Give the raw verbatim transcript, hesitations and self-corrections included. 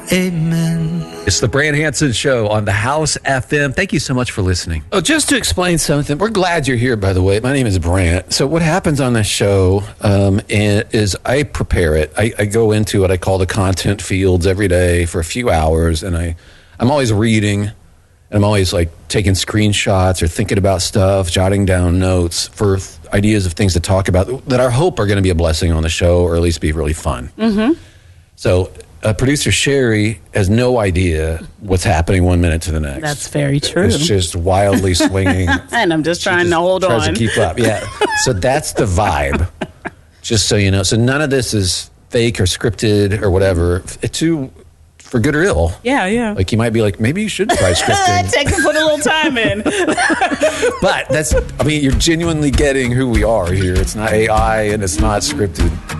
Amen. It's the Brant Hansen Show on the House F M. Thank you so much for listening. Oh, just to explain something, we're glad you're here, by the way. My name is Brant. So what happens on this show um, is I prepare it. I, I go into what I call the content fields every day for a few hours, and I, I'm always reading, and I'm always like taking screenshots or thinking about stuff, jotting down notes for th- ideas of things to talk about that I hope are going to be a blessing on the show, or at least be really fun. Mm-hmm. So uh, producer Sherry has no idea what's happening one minute to the next. That's very true. It's just wildly swinging. And I'm just trying She to just hold tries on. to keep up. Yeah. So that's the vibe. Just so you know. So none of this is fake or scripted or whatever. It's too, for good or ill. Yeah, yeah. Like you might be like, maybe you should try scripting. Take put a little time in. But that's, I mean, you're genuinely getting who we are here. It's not A I and it's not scripted.